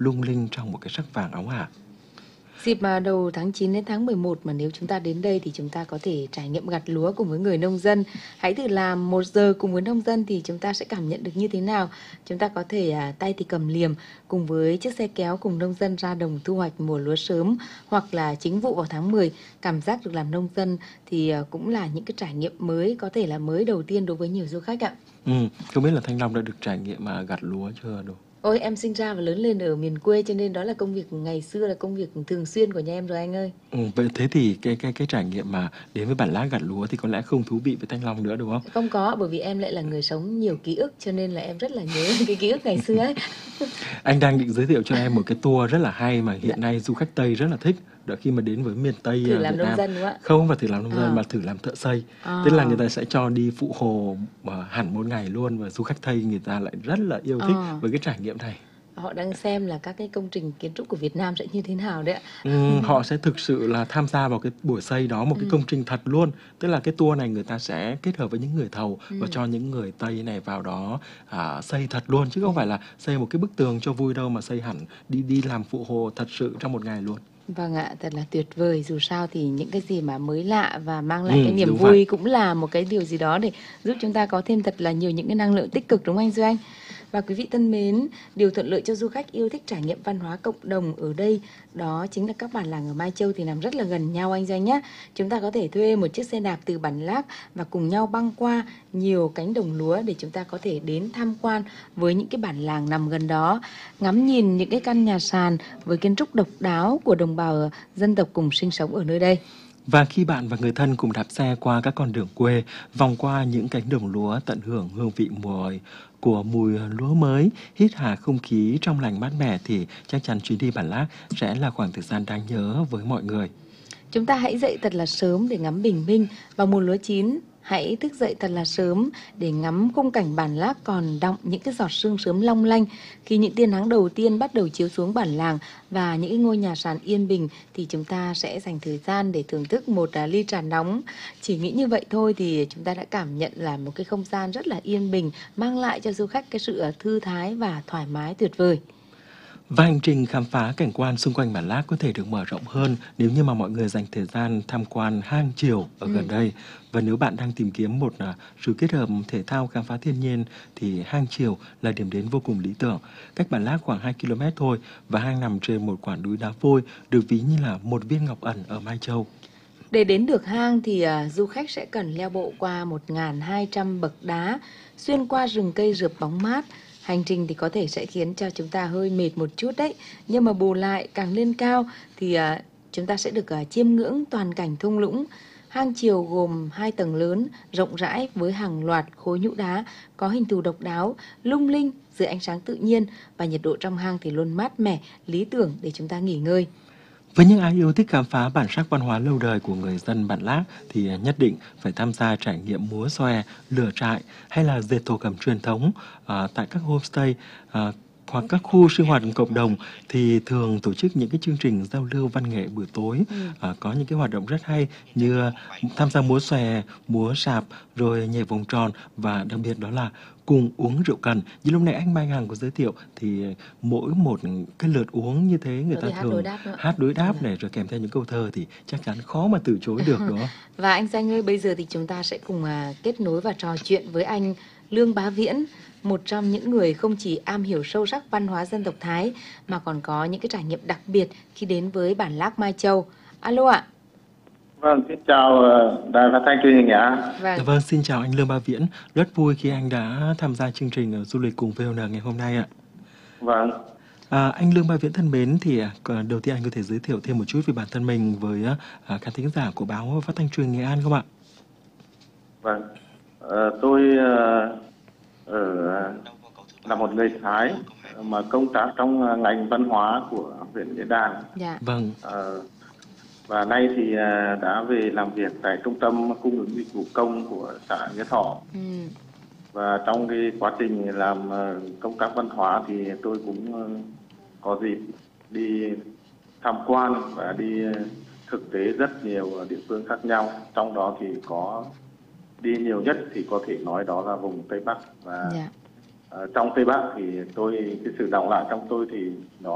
lung linh trong một cái sắc vàng óng ả. Dịp mà đầu tháng 9 đến tháng 11 mà nếu chúng ta đến đây thì chúng ta có thể trải nghiệm gặt lúa cùng với người nông dân. Hãy thử làm 1 giờ cùng với nông dân thì chúng ta sẽ cảm nhận được như thế nào. Chúng ta có thể tay thì cầm liềm cùng với chiếc xe kéo cùng nông dân ra đồng thu hoạch mùa lúa sớm hoặc là chính vụ vào tháng 10. Cảm giác được làm nông dân thì cũng là những cái trải nghiệm mới, có thể là mới đầu tiên đối với nhiều du khách ạ. Không biết là Thanh Long đã được trải nghiệm mà gặt lúa chưa đâu? Ôi, em sinh ra và lớn lên ở miền quê cho nên đó là công việc ngày xưa, là công việc thường xuyên của nhà em rồi anh ơi. Vậy thế thì cái trải nghiệm mà đến với bản lác gặt lúa thì có lẽ không thú vị với Thanh Long nữa, đúng không? Không có, bởi vì em lại là người sống nhiều ký ức cho nên là em rất là nhớ cái ký ức ngày xưa ấy. Anh đang định giới thiệu cho em một cái tour rất là hay mà Dạ. hiện nay du khách Tây rất là thích. Đó khi mà đến với miền Tây Thử làm Việt nông Nam. dân đúng không ạ? Không phải thử làm nông dân mà thử làm thợ xây. Tức là người À, ta sẽ cho đi phụ hồ hẳn một ngày luôn, và du khách Tây người ta lại rất là yêu thích à, với cái trải nghiệm này. họ đang xem là các cái công trình kiến trúc của Việt Nam sẽ như thế nào đấy ạ. Họ sẽ thực sự là tham gia vào cái buổi xây đó, một cái công trình thật luôn. Tức là cái tour này người ta sẽ kết hợp với những người thầu và cho những người Tây này vào đó xây thật luôn, chứ không phải là xây một cái bức tường cho vui đâu, mà xây hẳn đi làm phụ hồ thật sự trong một ngày luôn. Vâng ạ, thật là tuyệt vời. Dù sao thì những cái gì mà mới lạ và mang lại cái niềm Đúng vậy. vui cũng là một cái điều gì đó để giúp chúng ta có thêm thật là nhiều những cái năng lượng tích cực đúng không anh Duy Anh? Và quý vị thân mến, điều thuận lợi cho du khách yêu thích trải nghiệm văn hóa cộng đồng ở đây đó chính là các bản làng ở Mai Châu thì nằm rất là gần nhau anh Duy Anh nhé. Chúng ta có thể thuê một chiếc xe đạp từ Bản Lác và cùng nhau băng qua nhiều cánh đồng lúa để chúng ta có thể đến tham quan với những cái bản làng nằm gần đó, ngắm nhìn những cái căn nhà sàn với kiến trúc độc đáo của đồng bào dân tộc cùng sinh sống ở nơi đây. Và khi bạn và người thân cùng đạp xe qua các con đường quê, vòng qua những cánh đồng lúa, tận hưởng hương vị của mùi lúa mới, hít hà không khí trong lành mát mẻ, thì chắc chắn chuyến đi Bản Lác sẽ là khoảng thời gian đáng nhớ với mọi người. Chúng ta hãy dậy thật là sớm để ngắm bình minh vào mùa lúa chín. Hãy thức dậy thật là sớm để ngắm khung cảnh Bản Lác còn đọng những cái giọt sương sớm long lanh. Khi những tia nắng đầu tiên bắt đầu chiếu xuống bản làng và những cái ngôi nhà sàn yên bình thì chúng ta sẽ dành thời gian để thưởng thức một ly trà nóng. Chỉ nghĩ như vậy thôi thì chúng ta đã cảm nhận là một cái không gian rất là yên bình, mang lại cho du khách cái sự thư thái và thoải mái tuyệt vời. Và hành trình khám phá cảnh quan xung quanh Bản Lác có thể được mở rộng hơn nếu như mà mọi người dành thời gian tham quan hang Chiều ở gần đây. Và nếu bạn đang tìm kiếm một sự kết hợp thể thao khám phá thiên nhiên thì hang Chiều là điểm đến vô cùng lý tưởng. Cách Bản Lác khoảng 2 km thôi, và hang nằm trên một quả núi đá vôi được ví như là một viên ngọc ẩn ở Mai Châu. Để đến được hang thì du khách sẽ cần leo bộ qua 1.200 bậc đá, xuyên qua rừng cây rợp bóng mát. Hành trình thì có thể sẽ khiến cho chúng ta hơi mệt một chút đấy, nhưng mà bù lại càng lên cao thì chúng ta sẽ được chiêm ngưỡng toàn cảnh thung lũng. Hang Chiều gồm 2 tầng lớn, rộng rãi với hàng loạt khối nhũ đá có hình thù độc đáo, lung linh dưới ánh sáng tự nhiên, và nhiệt độ trong hang thì luôn mát mẻ, lý tưởng để chúng ta nghỉ ngơi. Với những ai yêu thích khám phá bản sắc văn hóa lâu đời của người dân Bản Lác thì nhất định phải tham gia trải nghiệm múa xòe, lửa trại hay là dệt thổ cẩm truyền thống tại các homestay hoặc các khu sinh hoạt cộng đồng, thì thường tổ chức những cái chương trình giao lưu văn nghệ buổi tối. Có những cái hoạt động rất hay như tham gia múa xòe, múa sạp, rồi nhảy vòng tròn, và đặc biệt đó là cùng uống rượu cần. Như lúc nãy anh Mai Hằng có giới thiệu thì mỗi một cái lượt uống như thế người ta thường hát đối đáp này, rồi kèm theo những câu thơ thì chắc chắn khó mà từ chối được đó. Và anh Danh ơi, bây giờ thì chúng ta sẽ cùng kết nối và trò chuyện với anh Lương Bá Viễn, một trong những người không chỉ am hiểu sâu sắc văn hóa dân tộc Thái mà còn có những cái trải nghiệm đặc biệt khi đến với Bản Lác Mai Châu. Alo ạ. Vâng, xin chào đài phát thanh truyền hình ạ. Vâng, xin chào anh Lương Bá Viễn. Rất vui khi anh đã tham gia chương trình du lịch cùng VON ngày hôm nay ạ. Vâng. Anh Lương Bá Viễn thân mến, thì đầu tiên anh có thể giới thiệu thêm một chút về bản thân mình với khán thính giả của báo Phát thanh Truyền hình Nghệ An không ạ? Vâng, tôi là một người Thái mà công tác trong ngành văn hóa của huyện Nghĩa Đàn. Dạ. Vâng. Và nay thì đã về làm việc tại trung tâm cung ứng dịch vụ công của xã Nghĩa Thọ. Và trong cái quá trình làm công tác văn hóa thì tôi cũng có dịp đi tham quan và đi thực tế rất nhiều địa phương khác nhau. Trong đó thì có đi nhiều nhất thì có thể nói đó là vùng Tây Bắc. Và trong Tây Bắc thì cái sự đọng lại trong tôi thì nó